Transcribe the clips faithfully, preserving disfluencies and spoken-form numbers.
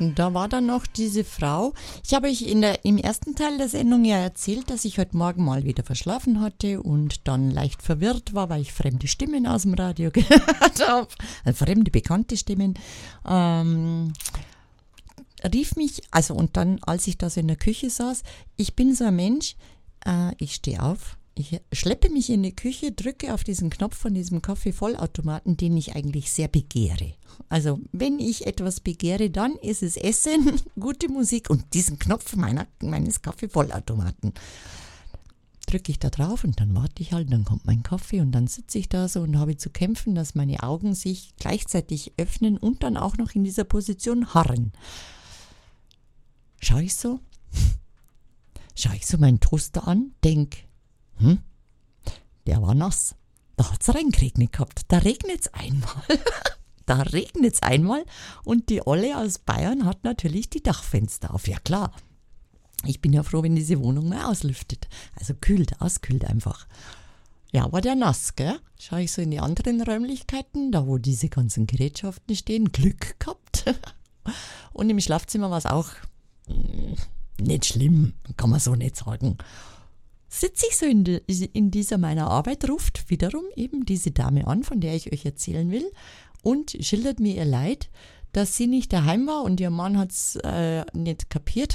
Da war dann noch diese Frau. Ich habe euch in der, im ersten Teil der Sendung ja erzählt, dass ich heute Morgen mal wieder verschlafen hatte und dann leicht verwirrt war, weil ich fremde Stimmen aus dem Radio gehört habe. Also fremde, bekannte Stimmen. Ähm, rief mich, also und dann, als ich da so in der Küche saß, ich bin so ein Mensch, äh, ich stehe auf. Ich schleppe mich in die Küche, drücke auf diesen Knopf von diesem Kaffeevollautomaten, den ich eigentlich sehr begehre. Also wenn ich etwas begehre, dann ist es Essen, gute Musik und diesen Knopf meiner, meines Kaffeevollautomaten. Drücke ich da drauf und dann warte ich halt, dann kommt mein Kaffee und dann sitze ich da so und habe zu kämpfen, dass meine Augen sich gleichzeitig öffnen und dann auch noch in dieser Position harren. Schau ich so, schau ich so meinen Toaster an, denk, Hm? Der war nass. Da hat es reingeregnet gehabt. Da regnet es einmal. da regnet es einmal und die Olle aus Bayern hat natürlich die Dachfenster auf. Ja klar. Ich bin ja froh, wenn diese Wohnung mal auslüftet. Also kühlt, auskühlt einfach. Ja, war der nass, gell? Schau ich so in die anderen Räumlichkeiten, da wo diese ganzen Gerätschaften stehen. Glück gehabt. Und im Schlafzimmer war es auch mh, nicht schlimm, kann man so nicht sagen. Sitze ich so in, de, in dieser meiner Arbeit, ruft wiederum eben diese Dame an, von der ich euch erzählen will, und schildert mir ihr Leid, dass sie nicht daheim war und ihr Mann hat es äh, nicht kapiert.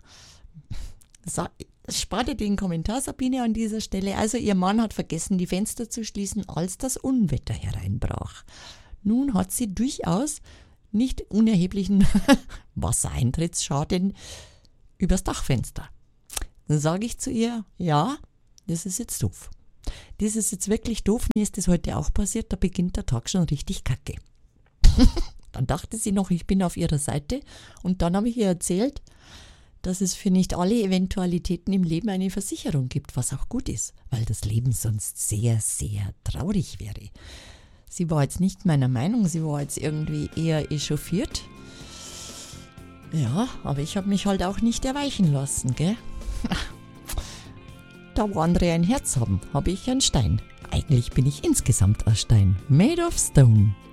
Spart ihr den Kommentar, Sabine, an dieser Stelle. Also ihr Mann hat vergessen, die Fenster zu schließen, als das Unwetter hereinbrach. Nun hat sie durchaus nicht unerheblichen Wassereintrittsschaden übers Dachfenster. Dann sage ich zu ihr, ja, das ist jetzt doof. Das ist jetzt wirklich doof, mir ist das heute auch passiert, da beginnt der Tag schon richtig kacke. Dann dachte sie noch, ich bin auf ihrer Seite und dann habe ich ihr erzählt, dass es für nicht alle Eventualitäten im Leben eine Versicherung gibt, was auch gut ist, weil das Leben sonst sehr, sehr traurig wäre. Sie war jetzt nicht meiner Meinung, sie war jetzt irgendwie eher echauffiert. Ja, aber ich habe mich halt auch nicht erweichen lassen, gell? Da wo andere ein Herz haben, habe ich ein Stein. Eigentlich bin ich insgesamt ein Stein. Made of stone.